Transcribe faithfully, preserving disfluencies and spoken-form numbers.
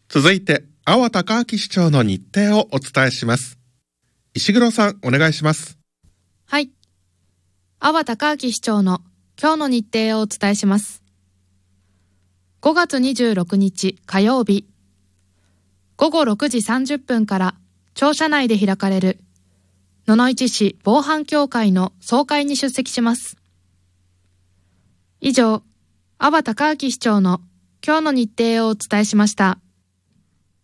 続いて、阿波隆明市長の日程をお伝えします。石黒さん、お願いします。 はい。阿波隆明市長の今日の日程をお伝えします。ごがつにじゅうろくにち火曜日、ごごろくじさんじゅっぷんから庁舎内で開かれる野々市市防犯協会の総会に出席します。以上、阿波隆明市長の今日の日程をお伝えしました。